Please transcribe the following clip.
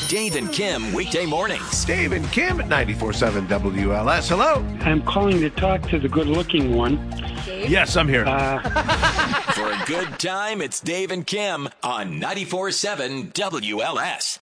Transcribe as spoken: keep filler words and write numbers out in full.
Dave and Kim weekday mornings. Dave and Kim at ninety-four point seven W L S. Hello. I'm calling to talk to the good-looking one. Dave? Yes, I'm here. Uh, For a good time, it's Dave and Kim on ninety-four point seven W L S.